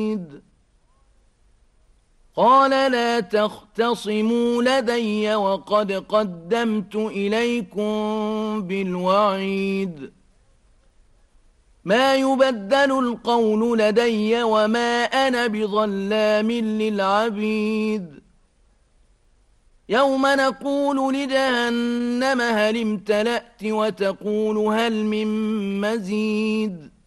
بعيد قال لا تختصموا لدي وقد قدمت إليكم بالوعيد ما يبدل القول لدي وما أنا بظلام للعبيد يوم نقول لجهنم هل امتلأت وتقول هل من مزيد